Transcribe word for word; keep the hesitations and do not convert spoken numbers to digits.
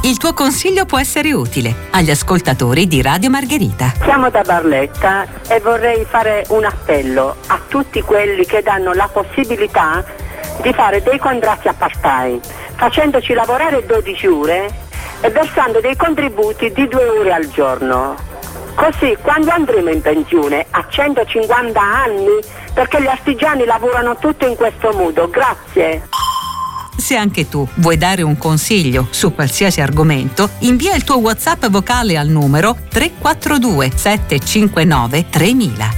Il tuo consiglio può essere utile agli ascoltatori di Radio Margherita. Siamo da Barletta e vorrei fare un appello a tutti quelli che danno la possibilità di fare dei contratti a part-time, facendoci lavorare dodici ore e versando dei contributi di due ore al giorno. Così quando andremo in pensione a centocinquanta anni, perché gli artigiani lavorano tutti in questo modo. Grazie. Se anche tu vuoi dare un consiglio su qualsiasi argomento, invia il tuo WhatsApp vocale al numero tre quattro due sette cinque nove tremila.